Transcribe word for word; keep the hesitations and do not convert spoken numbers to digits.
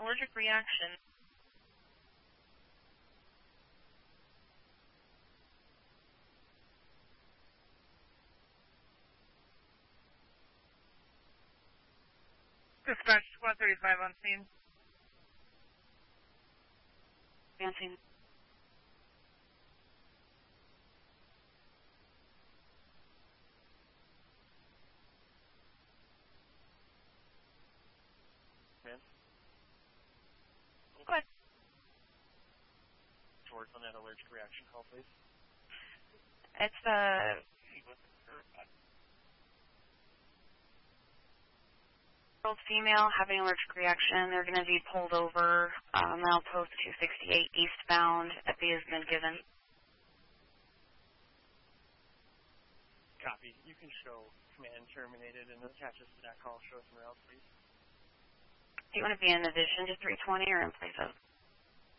allergic reaction. Dispatch squad thirty-five on scene. Advancing. Man. Go ahead. George, on that allergic reaction call, please. It's uh old female having allergic reaction. They're going to be pulled over. Um, Milepost two sixty-eight eastbound. Epi has been given. Copy. You can show command terminated and attach us to that call. Show us somewhere else, please. Do you want to be in addition to three twenty or in place of?